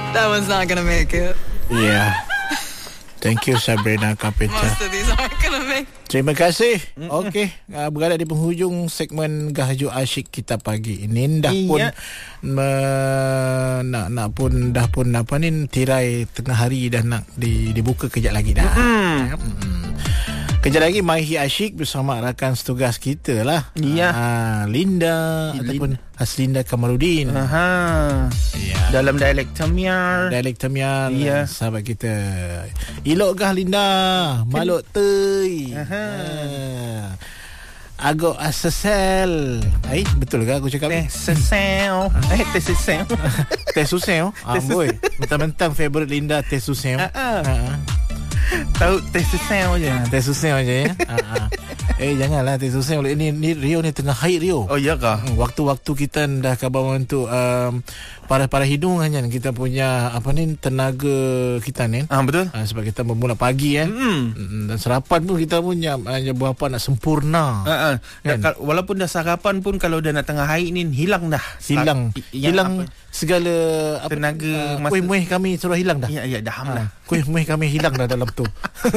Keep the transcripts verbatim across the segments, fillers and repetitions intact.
That one's not gonna make it. Yeah. Thank you Sabrina Kapita. Most of these aren't gonna make it. Terima kasih. Okey, uh, berada di penghujung segmen Gahayu Asyik kita pagi ini. Dah pun Iya. me, nak nak pun dah pun apa ni, tirai tengah hari dah nak di, dibuka kejap lagi dah. Hmm. Hmm. Kejap lagi Maihi Asyik bersama rakan setugas kita lah. Iya. Ah, Linda Linda. ataupun Haslinda Kamarudin. Aha. Ya. Dalam dialek Tamiar. Dialek Tamiar. Iya. Sahabat kita. Ilok gah Linda. Maluk tei. Aha. Ah. Agak asesel. Ai, betul ke aku cakap? Teh sesel. Eh, teh sesel. Teh susel. Ah, boy. Mentang-mentang favorite Linda teh susel. Ah, ah. Ha. Tahu teh sesel je. Teh susel aja ya. Ha. Eh, janganlah teh susel. Ini ni Rio ni tengah haid Rio. Oh, iya kah? Hmm, waktu-waktu kita dah khabar untuk um, para-para hidung hanya kita punya apa ni tenaga kita ni. Ah, betul. Ha, sebab kita bermula pagi kan. Hmm. Mm, dan sarapan pun kita punya hanya berapa nak sempurna. Ha ah. Kan? Kal- walaupun dah sarapan pun kalau dah nak tengah haid ni hilang dah. Hilang Sa- yang hilang apa? segala apa, Tenaga uh, masa- kuih-muih kami sudah hilang dah. Ya, ya dah ham Ha, dah. kuih-muih kami hilang dah dalam tu.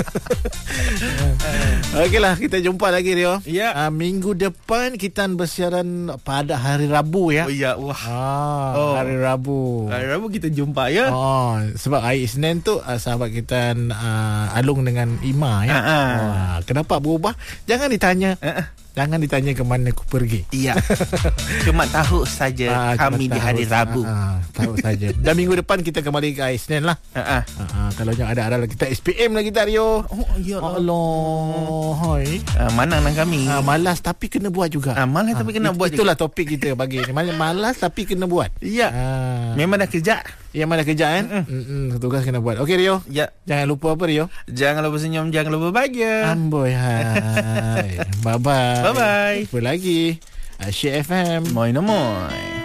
Okeylah, kita jumpa lagi Rio. Ya. Uh, minggu depan kita bersiaran pada hari Rabu ya. Oh ya, wah. Ah, Oh. hari Rabu. Hari Rabu kita jumpa ya. Oh, sebab hari Isnin tu uh, sahabat kita uh, Alung dengan Ima ya. Ah, ah. Oh, kenapa berubah? Jangan ditanya. Ah, ah. Jangan ditanya ke mana aku pergi. Iya. Cuma tahu saja Ah, kami cuma di tahu. hari Rabu. Ah, ah, tahu saja. Dan minggu depan kita kembali ke hari Isnin lah. Ah, ah. Ah, ah, kalau yang ada ada kita S P M lagi tak Rio. Oh, ya Allah. Hai. Ah, mana nang kami? Ah, malas tapi kena buat juga. Ah, malas tapi kena it- buat Itulah topik kita pagi ni. Mal- Malas tapi kena buat. Iya. Ah. Memang dah kerja. Yang mana kerja kan? Mm-mm. Tugas kena buat. Okey Rio. Ya. Jangan lupa apa Rio? Jangan lupa senyum, jangan lupa bahagia. Amboi hai. Bye bye. Bye bye. Jumpa lagi. Asyik F M. Moi no moi.